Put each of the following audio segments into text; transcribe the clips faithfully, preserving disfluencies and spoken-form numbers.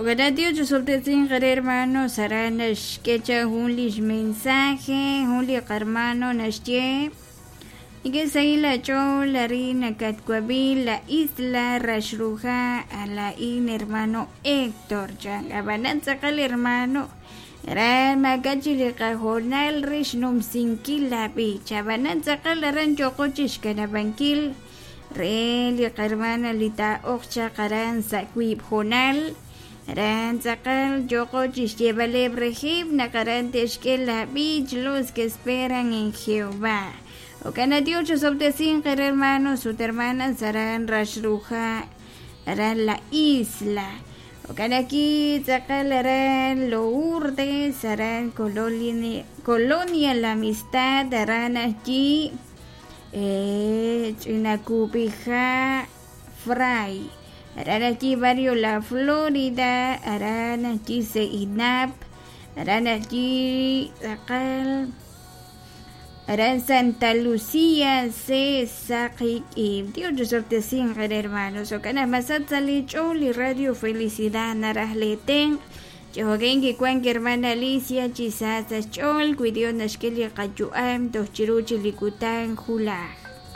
Oganatio yo soltesin hermano saranash kecha hunlish mensaje hunli hermano nashye y que se la cho la rina katkuabil la isla rashruja a la in hermano Héctor ya abanat sakal hermano ran magachili kajonal rish num sinkila bi chabanat sakal ran chokochish kanabankil reli hermana lita okcha karan sakwib honal ran sakal chokochish llevale brejib nakaran teshkela bich los que esperan en Jehová. O canadios obtecin hermanos, sus hermanas harán rashruja, harán la isla. O canaqui sacalarán Lourdes, harán colonia, colonia la amistad, harán allí eh, Chinacupija Fray. Harán allí barrio La Florida, harán allí Seinap, harán allí sacal. Harán Santa Lucía, se saque y Dios resorte sin hermanos. O cana masat sali choli radio felicidad narajleten. Yo gengi cuan hermana Alicia chisas chol cuidio nashkeli kayuam dos chiruchi likutan hula.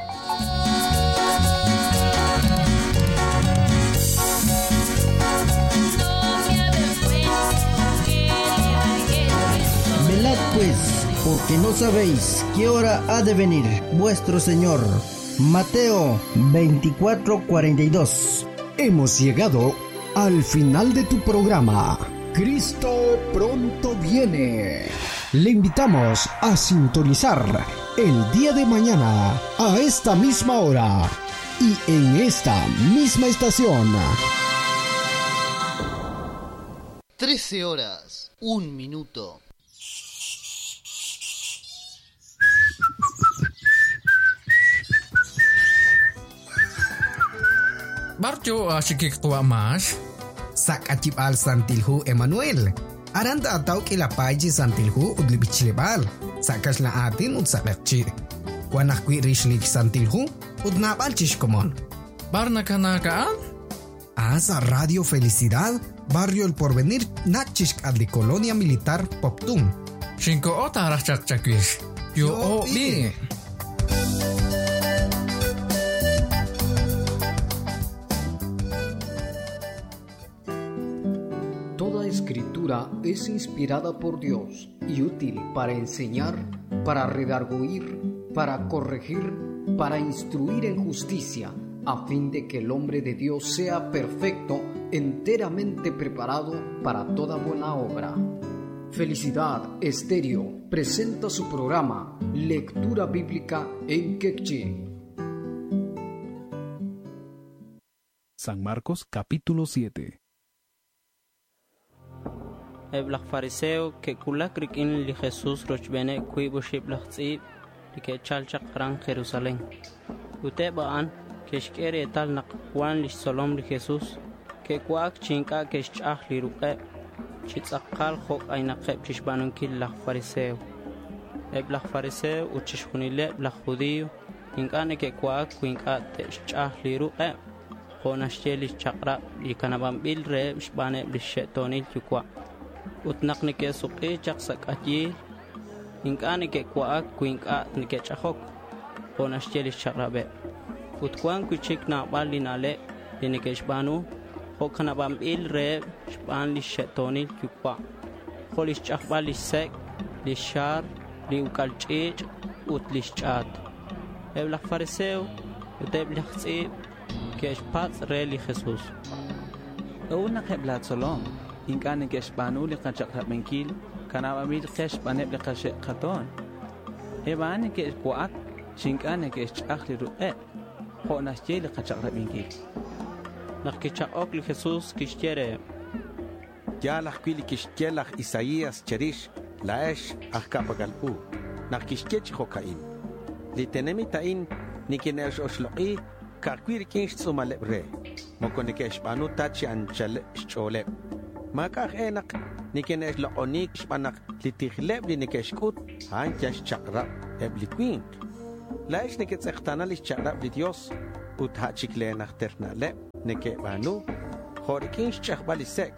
Velad pues, porque no sabéis qué hora ha de venir vuestro Señor. Mateo veinticuatro cuarenta y dos. Hemos llegado al final de tu programa. Cristo pronto viene. Le invitamos a sintonizar el día de mañana a esta misma hora y en esta misma estación. trece horas, un minuto. Barjo asyik tua mas sak acip al santilhu Emmanuel aranda atau kila paji santilhu udli bichilebal sakas la atin ud sakakci kuanak kwi rishlik santilhu ud napal chishkomon barna kanakaan asa Radio Felicidad Barrio El Porvenir nakchishk adli Colonia Militar Poptum shinko ota rachak chakwish yo o bi. Escritura es inspirada por Dios y útil para enseñar, para redarguir, para corregir, para instruir en justicia, a fin de que el hombre de Dios sea perfecto, enteramente preparado para toda buena obra. Felicidad Estéreo presenta su programa Lectura Bíblica en Quechí. San Marcos capítulo siete. Eblach fariseo que kulakrik in li Jesús rochbene kuibo shiblach tzib li que chalchak ran Jerusalén. Utebaan que shkere tal nak Juan li solom li Jesús que kuak chinka que shchach li ruqe chitzakal khok aynaqeb chishbanun kil lach fariseo. Eblach fariseo uchishkunile blach judío inkane que kuak kuinka te shchach li ruqe khonasheli chakra li kanabambil re shbane li shetonil yukwa. Utnak nike suqi chaqsak ajil inkani ke kwaak kuinka nike chahok onashcheli charabe utkwan kuchik na bali nale nike shbanu hokana bambil re shban li shetoni kukwa kholish chahbal li sek li shar li ukalchich ut li chat ebla fariseo uteb li khsi ke shpat re li Jesus una qebla solom إن كان كشبانو لقشق بنكيل كان عميل كش بنب لقشق خطون إبان كشقاك شين كان كشأخ لرؤى هو نشجي لقشق بنكيل نخكشاك لخصوص كشتري يا لحكي لكشتي لخ إساياس تريش لاش أحكام قلبو نخكشتي خوكاين لتنمي تاين نكناش أشلقي كاكوير كينش تسوما لبري مكون كشبانو تاتشي أنشل شولب ما كاخ إنك نكناش لقونيك شبانك لتخلب لنكشكوت هان جاش شقرب ابلي كوين لاش نكت اختانا لش شقرب لديوس وتهاتشك لينك ترنا لب نكبانو خوركينش شخبالي ساك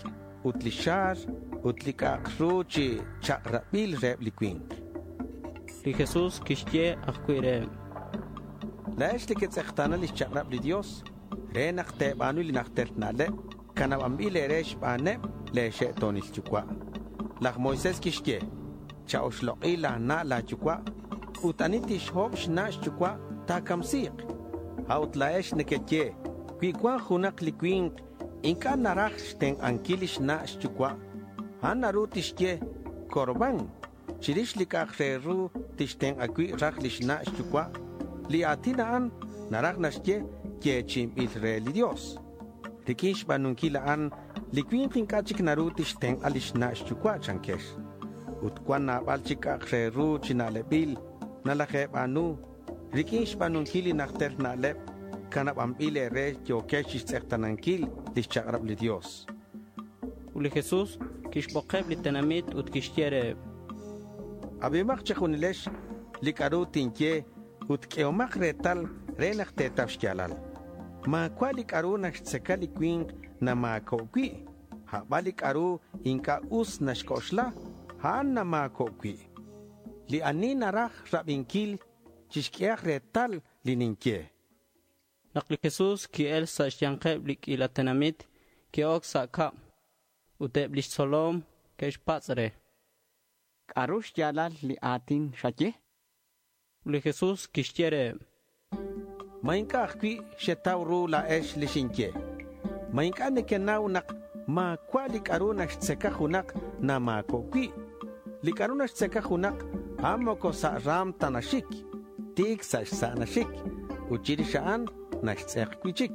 utlishar, utlikakruchi, chakrabil reb liquink. Li Jesús kishye akhuire. La este que tsechtana li chakrab li Dios, re nakte banu li naktertnale, kanabambile resh bane, le she tonil chukwa. Lach Moises kishye, chaoshloqi la na la chukwa, utanitish hob shnash chukwa, ta kamsiq. Outlaesh neketje, kwikwa hunak liquink, inka narach sten ankilish na chukwa, hanarutishye, korban, chirish likakreru, tishten akwi rachlish na chukwa, liatinaan, narach nashye, que chim Israel Dios. Rikish banunkila an, liquink inkachik narutish ten alish na chukwa chankesh. Utkwana balchika kreru chinalebil, nalakeb anu, Rikish banunkili nakter na lep, kanab ambile re yo keshish tsektanankil, lischagrab li Dios. Uli Jesús, kish bokeb li tenamit ut kishtiere. Abimak chekunilesh, likaru tinkie, ut keomak retal, renak tetafshkialal. Ma kwalik aru naksekali kwing na ma kokwi. Ha balik aru inka us nashkoshla, ha na ma kokwi. Li ani narach rabinkil, Chishkiach retal lininkie. Nakli Jesús ki el sa shyankeb lik ila tenamit ki ok sa ka uteb lish solom kesh patzre. Karush yalal li atin shakye? Uli Jesús kishtiere. Mainka akwi shetawru la esh lishinkie. Mainka nekenau nak ma kwa likaru nashtseka hunak na ma kokwi. Likaru nashtseka hunak amoko sa ram tanashik. Tik sash sanashik, uchirishaan nashtzek kwichik.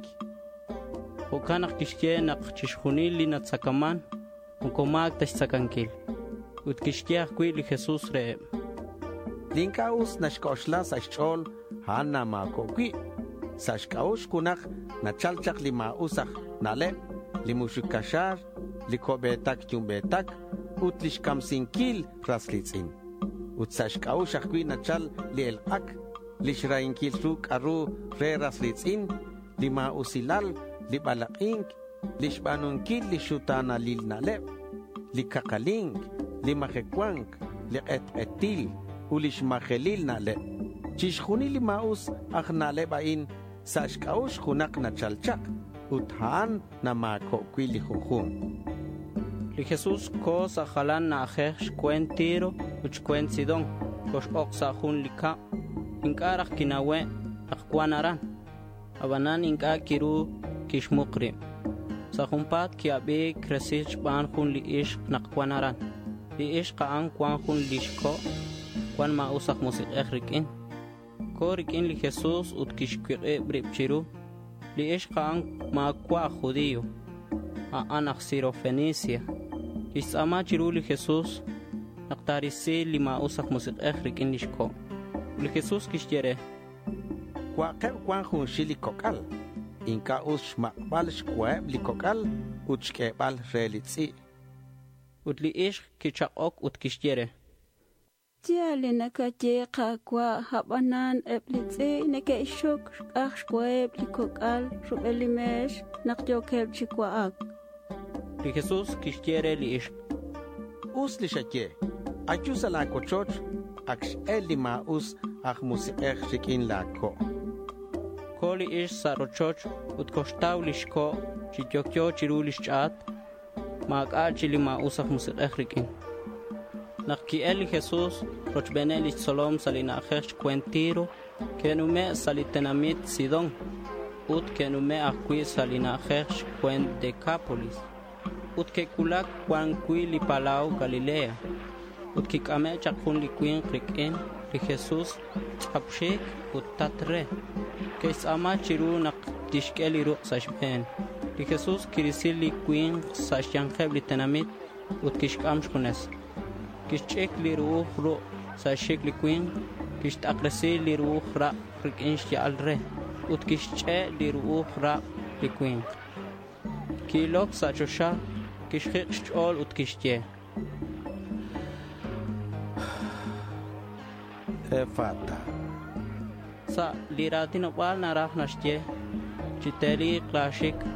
Ukanak kishke nak chishunili na tsakaman, ukomak tashtsakankil. Utkishke akwi li Jesús re. Linkaus nashkoshla sashchol, hana ma kokwi. Sashkaush kunak na chalchak lima usach nale, limushukashar, likobetak yumbetak, utlishkamsinkil raslitzin. Utsashkaush akwi na chal li el ak. Lishrain kilruk aru re raslitzin, lima usilal, libalakink, lishbanunkil lishutana lil nalep, likakalink, limahekwank, liet etil, ulishmahelil nalep. Chishhuni limaus ahnalebain, sashkaush hunak na chalchak, uthan na mako kwilihujun. Li Jesús ko sa halan na ajesh kwen tiro, uchkwen sidon, kosh oksa hun lika. Inkarak kinawe akwanaran abanan inka kiru kishmukri sa humpat ki abe kresich ban hun li ish nakwanaran li ish kaan kwan hun lishko kwan ma usak musik ekhrikin korikin li Jesús ut kishkire bribchiru li ish kaan ma kwa judío a anak sirofenicia isama chiru li Jesús naktarisi li ma usak musik ekhrikin lishko Li Jesús kishtiere. Kwaqeb kwan hun shili kokal. Inka ush maqbal shkweb li kokal uchkebal relitzi. Utli ish kichaqok ut kishtiere. Tiali nakajeqa kwa habanan eblitzi neke ishok akh shkweb li kokal rubelimesh naqjokeb chikwaak. Li Jesús kishtiere li ish. Us li shakye. Ayusa la kochoch aksh elima us ach musiqeh shikin lako. Koli ish sarochoch ut koshtaw lishko chityokyo chiru lishchat maak chilima usach musiqeh rikin. Nakki el Jesús rochbene lish solom salina achesh kwentiro kenume salitenamit sidon ut kenume akwi salina achesh kwen Decapolis ut kekulak kwan kwi li palau Galilea ut kikame chakun li kwin rikin li Jesús chapshik ut tatre kes ama chiru nak tishkeli ru sashben li Jesús kirisil li kwin sashyankheb li tenamit ut kishkam shkunes kishchek li ruh ru sashik li kwin kishtaqresi li ruh ra rikin shya alre ut kishche li ruh ra li kwin kilok sachosha kishkhik shol ut kishche Fata. Sa liratin opal narah nashje chiteli klashik